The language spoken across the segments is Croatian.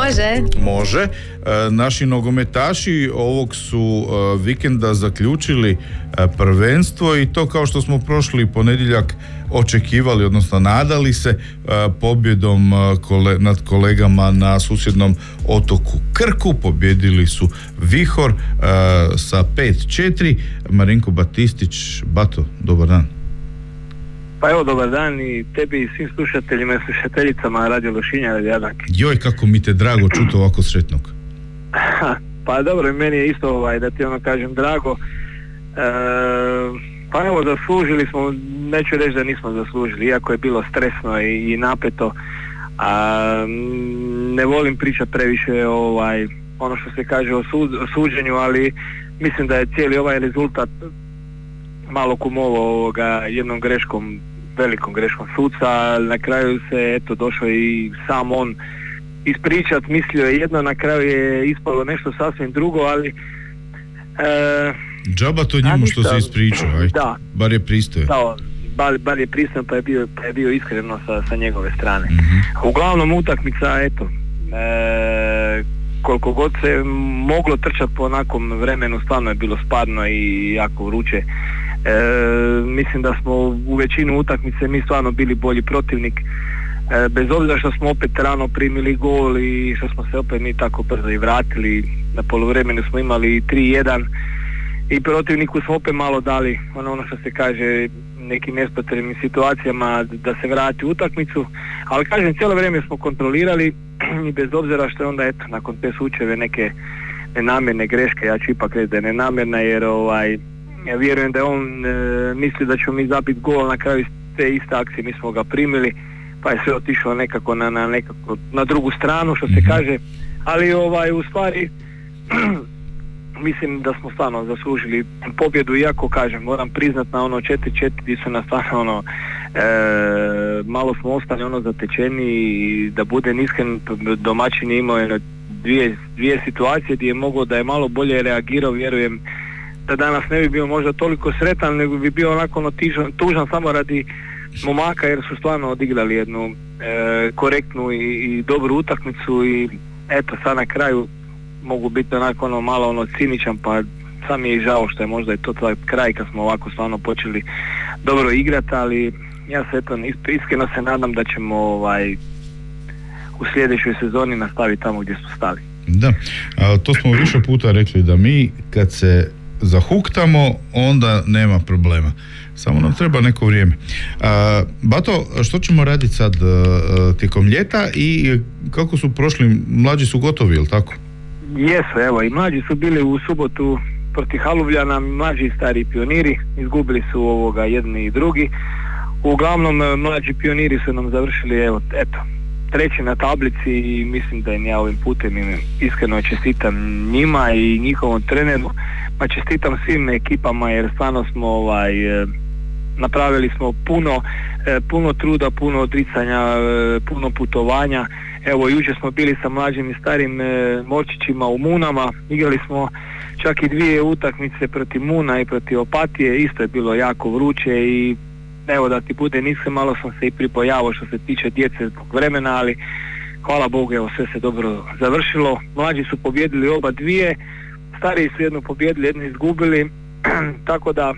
Može. Naši nogometaši ovog su vikenda zaključili prvenstvo i to kao što smo prošli ponedjeljak očekivali, odnosno nadali se pobjedom nad kolegama na susjednom otoku Krku. Pobjedili su Vihor sa 5-4. Marinko Batistić, Bato, dobar dan. Pa evo, dobar dan i tebi i svim slušateljima i slušateljicama Radio Lošinja i Jadranke. Joj, kako mi te drago čuti ovako sretnog. Pa dobro, i meni je isto da ti kažem drago. Pa evo, zaslužili smo, neću reći da nismo zaslužili, iako je bilo stresno i napeto. Ne volim pričati previše ono što se kaže o suđenju, ali mislim da je cijeli ovaj rezultat malo kumovao jednom greškom, velikom greškom suca. Na kraju se došao i sam on ispričat, mislio je jedno, na kraju je ispalo nešto sasvim drugo, ali džaba to njemu što se ispričao, da, bar je pristojan. Da, bar je pristojan, pa je bio iskreno sa njegove strane. Mm-hmm. Uglavnom utakmica, koliko god se moglo trčati po onakvom vremenu, stvarno je bilo spadno i jako vruće. Mislim da smo u većinu utakmice mi stvarno bili bolji protivnik, bez obzira što smo opet rano primili gol i što smo se opet mi tako brzo i vratili. Na poluvremenu smo imali 3-1 i protivniku smo opet malo dali ono što se kaže nekim nespotrebnim situacijama da se vrati u utakmicu, ali kažem, cijelo vrijeme smo kontrolirali i bez obzira što je onda nakon te slučajeve neke nenamjerne greške, ja ću ipak reći da je nenamjerna, jer ja vjerujem da je on misli da ćemo mi zabiti gol, na kraju te iste akcije mi smo ga primili, pa je sve otišlo nekako na drugu stranu, što se kaže, ali u stvari mislim da smo stvarno zaslužili pobjedu, iako kažem, moram priznat na 4-4 gdje su nas stvarno malo smo ostali zatečeni i da budem iskren, domaćin je imao dvije situacije gdje je mogao da je malo bolje reagirao, vjerujem da danas ne bi bio možda toliko sretan, nego bi bio onako tužan samo radi momaka, jer su stvarno odigrali jednu korektnu i dobru utakmicu i sad na kraju mogu biti onako malo ciničan, pa sam je i žao što je možda i to taj kraj kad smo ovako stvarno počeli dobro igrati, ali ja se iskreno se nadam da ćemo u sljedećoj sezoni nastaviti tamo gdje smo stali. Da, to smo više puta rekli da mi kad se zahuktamo onda nema problema. Samo nam treba neko vrijeme. Bato, što ćemo raditi sad tijekom ljeta i kako su prošli, mlađi su gotovi, jel tako? Jesu, evo, i mlađi su bili u subotu protiv Haluvljana, mlađi i stari pioniri, izgubili su jedni i drugi. Uglavnom, mlađi pioniri su nam završili, treći na tablici i mislim da im ja ovim putem iskreno čestitam njima i njihovom treneru, pa čestitam svim ekipama, jer stvarno smo napravili smo puno truda, puno odricanja, puno putovanja. Evo, jučer smo bili sa mlađim i starim moćićima u Munama, igrali smo čak i 2 utakmice protiv Muna i protiv Opatije, isto je bilo jako vruće i evo, da ti bude iskren, malo sam se i pripojavao što se tiče djece zbog vremena, ali hvala Bogu, evo, sve se dobro završilo. Mlađi su pobjedili oba 2, stariji su jednu pobjedili, jednu izgubili, tako da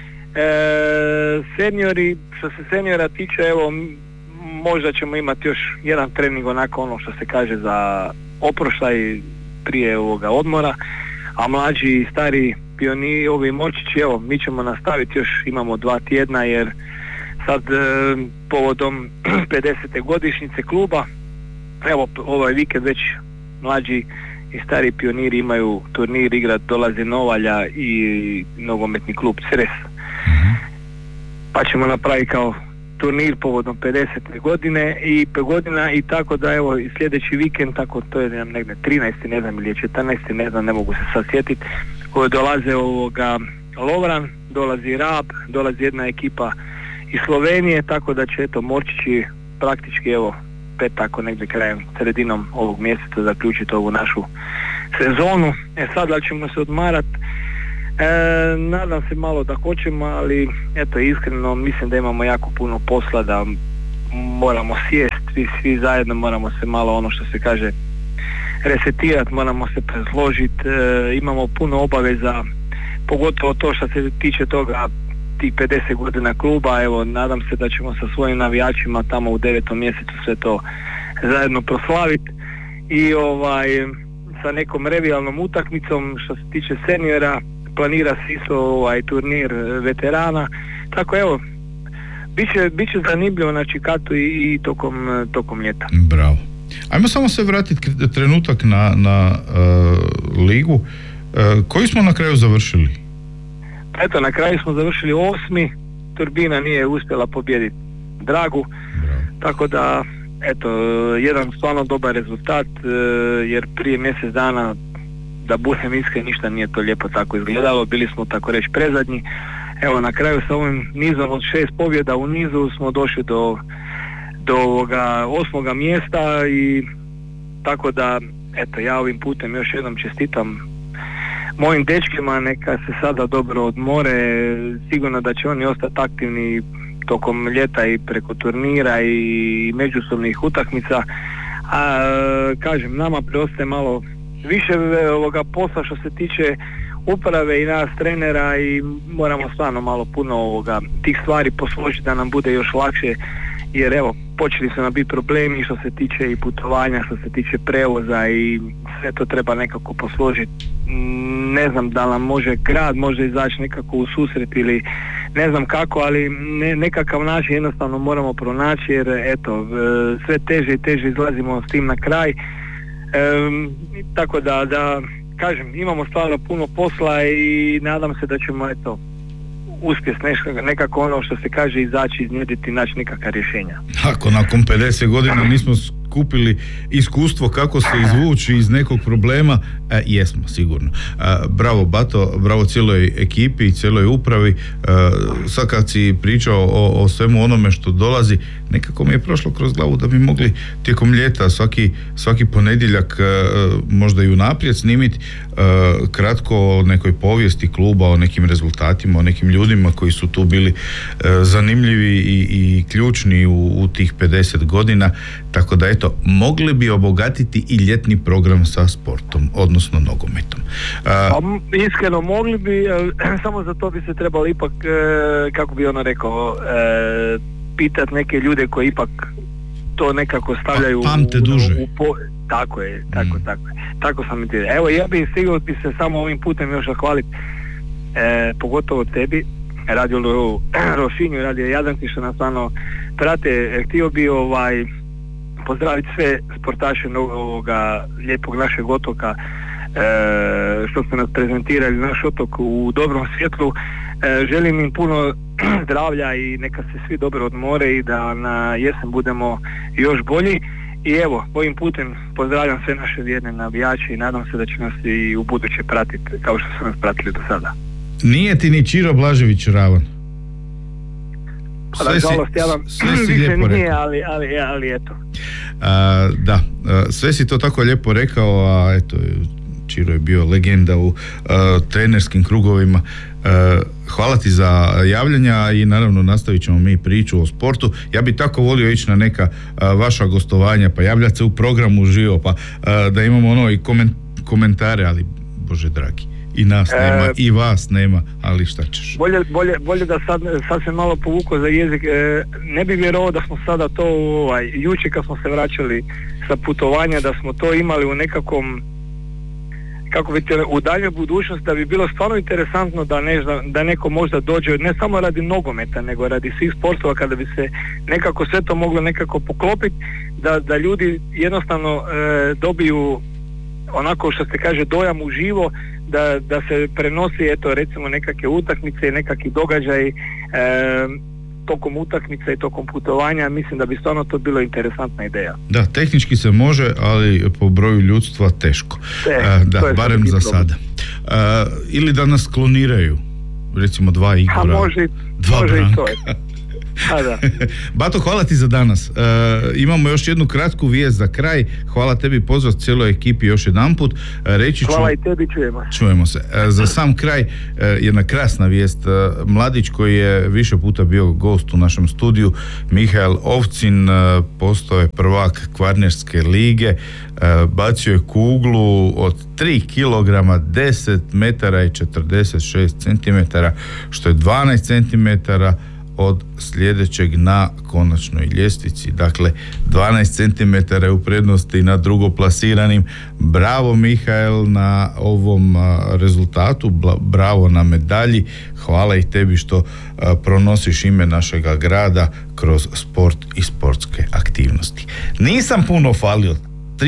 seniori, što se seniora tiče, evo, možda ćemo imati još jedan trening onako ono što se kaže za oproštaj prije ovoga odmora, a mlađi i stari pioniri, ovi moćići, evo, mi ćemo nastaviti, još imamo 2 tjedna, jer sad povodom 50. godišnjice kluba, evo, ovaj vikend već mlađi i stari pioniri imaju turnir igrat, dolazi Novalja i nogometni klub Cres, pa ćemo napraviti kao turnir povodom 50. godine i 5 godina, i tako da evo i sljedeći vikend, tako to je negdje 13. ne znam ili je 14. ne znam, ne mogu se sad sjetiti, koje dolaze Lovran, dolazi Rab, dolazi jedna ekipa iz Slovenije, tako da će Morčići praktički tako negdje krajem, sredinom ovog mjeseca zaključiti ovu našu sezonu. Sad da ćemo se odmarati, nadam se malo da hoćemo, ali iskreno mislim da imamo jako puno posla, da moramo sjesti, svi zajedno moramo se malo, ono što se kaže, resetirati, moramo se presložiti, imamo puno obaveza, pogotovo to što se tiče toga tih 50 godina kluba. Evo, nadam se da ćemo sa svojim navijačima tamo u 9. mjesecu sve to zajedno proslaviti i sa nekom revijalnom utakmicom. Što se tiče seniora, planira se isto turnir veterana, tako evo, bit će zanimljivo na Čikatu i tokom ljeta. Bravo. Ajmo samo se vratiti trenutak na ligu. Koji smo na kraju završili? Eto, na kraju smo završili 8. Turbina nije uspjela pobijediti Dragu. Bravo. Tako da, eto, jedan stvarno dobar rezultat, jer prije mjesec dana, da budem iskren, ništa nije to lijepo tako izgledalo, bili smo tako reći prezadnji. Evo, na kraju sa ovim nizom od 6 pobjeda u nizu smo došli do 8. mjesta i tako da, eto, ja ovim putem još jednom čestitam mojim dečkima, neka se sada dobro odmore, sigurno da će oni ostati aktivni tokom ljeta i preko turnira i međusobnih utakmica, a kažem, nama preostaje malo više posla što se tiče uprave i nas trenera i moramo stvarno malo puno tih stvari posložiti da nam bude još lakše, jer evo, počeli su nam biti problemi što se tiče i putovanja, što se tiče prevoza i sve to treba nekako posložiti. Ne znam da nam grad može izaći nekako u susret ili ne znam kako, ali nekakav način jednostavno moramo pronaći, jer eto, sve teže i teže izlazimo s tim na kraj. Tako da kažem, imamo stvarno puno posla i nadam se da ćemo uspjeti nekako ono što se kaže izaći, iznjediti, naći nekakva rješenja. Ako nakon 50 godina nismo skupili iskustvo kako se izvući iz nekog problema, jesmo sigurno. Bravo Bato, bravo cijeloj ekipi i cijeloj upravi. Sad kad si pričao o svemu onome što dolazi, nekako mi je prošlo kroz glavu da bi mogli tijekom ljeta svaki ponedjeljak možda i unaprijed snimiti kratko o nekoj povijesti kluba, o nekim rezultatima, o nekim ljudima koji su tu bili zanimljivi i ključni u tih 50 godina, tako da eto, mogli bi obogatiti i ljetni program sa sportom, odnosno nogometom. Iskreno mogli bi, samo za to bi se trebalo ipak, kako bi ono rekao, pitati neke ljude koji ipak to nekako stavljaju pamte duže. Tako je. Tako sam i ti. Evo, ja bih sigurno bi se samo ovim putem još zahvaliti, pogotovo tebi, Radio Rošinju, Radio Jadranki, što nas stvarno prate. Htio bi pozdraviti sve sportaše ovoga lijepog našeg otoka, što ste nas prezentirali naš otok u dobrom svjetlu. Želim im puno zdravlja i neka se svi dobro odmore i da na jesen budemo još bolji. I evo, ovim putem pozdravljam sve naše vjerne navijače i nadam se da će nas i u buduće pratiti kao što su nas pratili do sada. Nije ti ni Čiro Blažević ravan. Nažalost, ja vam više nije, ali eto. Da, sve si to tako lijepo rekao, a eto, Čiro je bio legenda u trenerskim krugovima. Hvala ti za javljanja i naravno nastavit ćemo mi priču o sportu. Ja bi tako volio ići na neka vaša gostovanja, pa javljati se u programu uživo, pa da imamo i komentare, ali Bože dragi, i nas nema, i vas nema, ali šta ćeš. Bolje da sad se malo povukao za jezik. Ne bi vjerovao da smo sada to jučer kad smo se vraćali sa putovanja, da smo to imali u nekakvom, kako bi u daljnjoj budućnosti, da bi bilo stvarno interesantno da neko možda dođe, ne samo radi nogometa, nego radi svih sportova, kada bi se nekako sve to moglo nekako poklopiti, da ljudi jednostavno dobiju onako što se kaže dojam uživo, da se prenosi eto recimo nekakve utakmice, nekakvi događaji tokom utakmice i tokom putovanja. Mislim da bi stvarno to bilo interesantna ideja. Da, tehnički se može, ali po broju ljudstva teško. Da, barem za sada. Ili da nas kloniraju, recimo 2 Igora, 2 Branka. Da. Bato, hvala ti za danas. Imamo još jednu kratku vijest za kraj. Hvala tebi, pozdrav cijeloj ekipi još jedanput. Hvala i tebi, čujemo se. Za sam kraj jedna krasna vijest. Mladić koji je više puta bio gost u našem studiju, Mihael Ovcin, postao je prvak Kvarnerske lige, bacio je kuglu od 3 kg 10 metara i 46 cm, što je 12 cm od sljedećeg na konačnoj ljestvici. Dakle, 12 cm je u prednosti na drugoplasiranim. Bravo Mihael na ovom rezultatu, bravo na medalji. Hvala i tebi što pronosiš ime našega grada kroz sport i sportske aktivnosti. Nisam puno falio,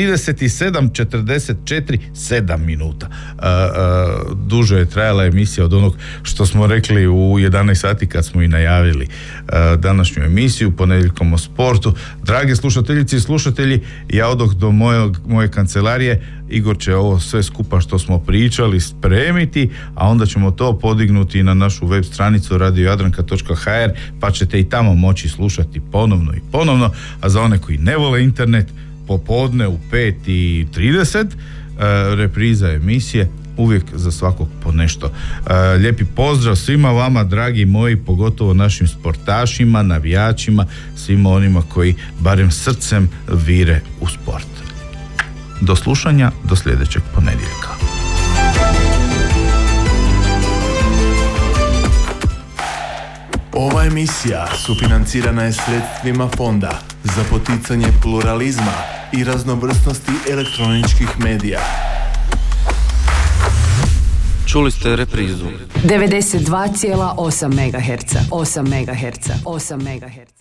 37:44, 7 minuta. Duže je trajala emisija od onog što smo rekli u 11 sati kad smo i najavili današnju emisiju Ponedjeljkom o sportu. Drage slušateljice i slušatelji, ja odoh do moje kancelarije. Igor će ovo sve skupa što smo pričali spremiti, a onda ćemo to podignuti na našu web stranicu radiojadranka.hr, pa ćete i tamo moći slušati ponovno i ponovno. A za one koji ne vole internet, popodne u 5:30 repriza emisije, uvijek za svakog po nešto. Lijepi pozdrav svima vama, dragi moji, pogotovo našim sportašima, navijačima, svima onima koji barem srcem vire u sport. Do slušanja, do sljedećeg ponedjeljka. Ova emisija sufinancirana je sredstvima Fonda za poticanje pluralizma i raznovrsnosti elektroničkih medija. Čuli ste reprizu 92,8 MHz.